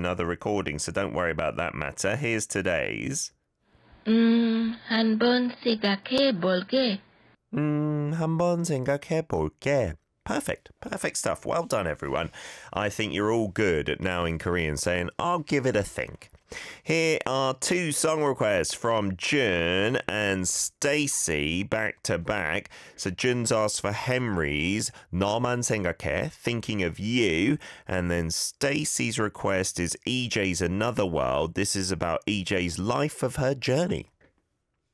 another recording, so don't worry about that matter. Here's today's. 한번 생각해 볼게. 한번 생각해 볼게. Perfect stuff. Well done, everyone. I think you're all good at now in Korean saying, I'll give it a think. Here are two song requests from Jun and Stacey back to back. So Jun's asked for Henry's 너만 생각해, thinking of you. And then Stacey's request is EJ's Another World. This is about EJ's life of her journey.